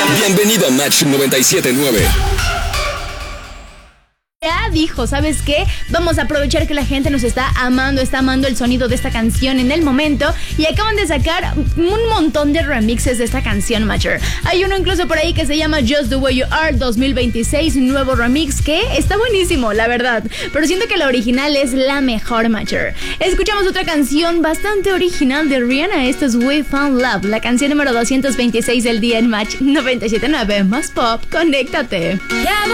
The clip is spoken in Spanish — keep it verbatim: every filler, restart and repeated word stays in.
Bienvenido a Match noventa y siete punto nueve. Ya dijo, ¿sabes qué? Vamos a aprovechar que la gente nos está amando, está amando el sonido de esta canción en el momento y acaban de sacar un montón de remixes de esta canción, Matcher. Hay uno incluso por ahí que se llama Just the Way You Are dos mil veintiséis, un nuevo remix que está buenísimo, la verdad, pero siento que la original es la mejor, Matcher. Escuchamos otra canción bastante original de Rihanna, esto es We Found Love, la canción número doscientos veintiséis del día en Match noventa y siete punto nueve, más pop, conéctate.